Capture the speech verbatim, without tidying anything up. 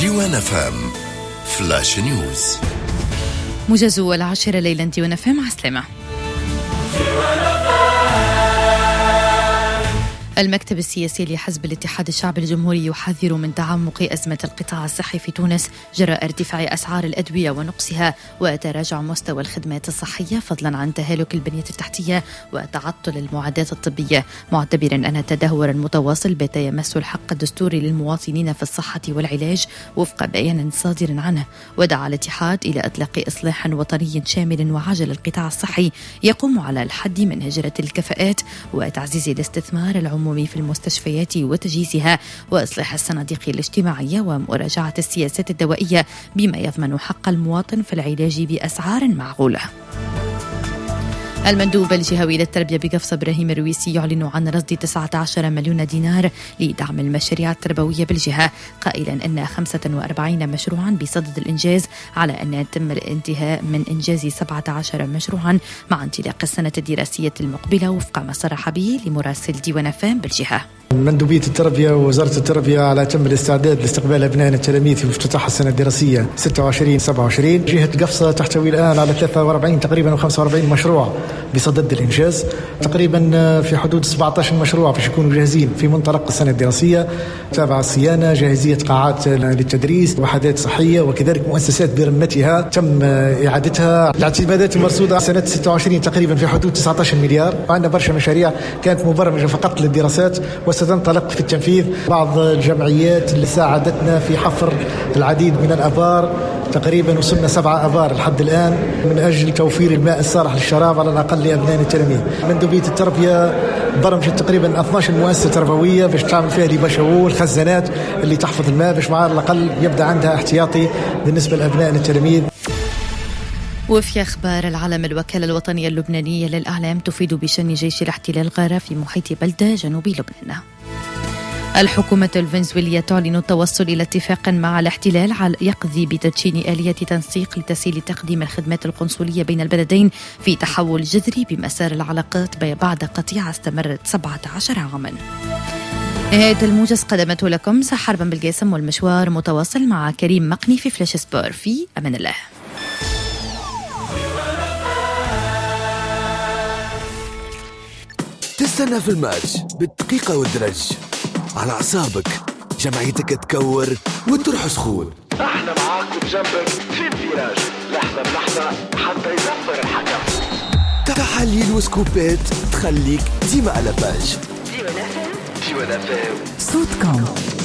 ديوان اف ام فلاش نيوز. موجز العاشرة ليلا ديوان اف ام. عسلامة. المكتب السياسي لحزب الاتحاد الشعبي الجمهوري يحذر من تعمق أزمة القطاع الصحي في تونس جراء ارتفاع أسعار الأدوية ونقصها وتراجع مستوى الخدمات الصحية، فضلا عن تهالك البنية التحتية وتعطل المعدات الطبية، معتبرا أن التدهور المتواصل بات يمس الحق الدستوري للمواطنين في الصحة والعلاج وفق بيان صادر عنه. ودعا الاتحاد إلى إطلاق إصلاح وطني شامل وعاجل القطاع الصحي يقوم على الحد من هجرة الكفاءات وتعزيز الاستثمار العمومي في المستشفيات وتجهيزها وإصلاح الصناديق الاجتماعية ومراجعة السياسات الدوائية بما يضمن حق المواطن في العلاج بأسعار معقولة. المندوب الجهوي للتربية بقفص إبراهيم الرويسي يعلن عن رصد تسعة عشر مليون دينار لدعم المشاريع التربوية بالجهة، قائلا أن خمسة وأربعين مشروعا بصدد الإنجاز، على أن يتم الانتهاء من إنجاز سبعة عشر مشروعا مع انطلاق السنة الدراسية المقبلة، وفق ما صرح به لمراسل ديوان اف ام بالجهة. مندوبية التربية ووزارة التربية على تم الاستعداد لاستقبال أبنائنا التلاميذ في افتتاح السنة الدراسية ستة وعشرين سبعة وعشرين. جهة قفصة تحتوي الآن على ثلاثة وأربعين تقريبا وخمسة وأربعين مشروع بصدد الإنجاز، تقريبا في حدود سبعة عشر مشروع باش يكونوا جاهزين في منطلق السنة الدراسية، تابع الصيانة، جاهزية قاعات للتدريس، وحدات صحية، وكذلك مؤسسات برمتها تم إعادتها. الاعتمادات المرصودة سنة ستة وعشرين تقريبا في حدود تسعة عشر مليار، وعندنا برشا مشاريع كانت مبرمجة فقط للدراسات وستنطلق في التنفيذ. بعض الجمعيات اللي ساعدتنا في حفر العديد من الآبار، تقريبا وصلنا سبعة آبار لحد الآن من أجل توفير الماء الصالح للشراب على الأقل لأبناء التلاميذ. مندوبية التربية برمجت تقريبا اثنتي عشرة مؤسسة تربوية باش تعمل فيها لبشوول خزانات اللي تحفظ الماء باش على الأقل يبدأ عندها احتياطي بالنسبة لأبناء التلاميذ. وفي أخبار العالم، الوكالة الوطنية اللبنانية للإعلام تفيد بشن جيش الاحتلال غارة في محيط بلدة جنوبي لبنان. الحكومة الفنزويلية تعلن التوصل إلى اتفاق مع الاحتلال على يقضي بتدشين آلية تنسيق لتسهيل تقديم الخدمات القنصلية بين البلدين في تحول جذري بمسار العلاقات بعد قطيعة استمرت سبعة عشر عاما. نهاية الموجز قدمته لكم سحر بن بالقاسم، والمشوار متواصل مع كريم مقني في فلاش سبور. في أمان الله. تستنى في الماتش بالدقيقة والدرج على أعصابك، جمعيتك تكور وتروح سخون. احنا معاك وبجنبك في الفيراج، لحظة بلحظة حتى يدبر الحكم. تحاليل وسكوبات تخليك ديما على باج. ديوان اف ام، ديوان اف ام صوتكم.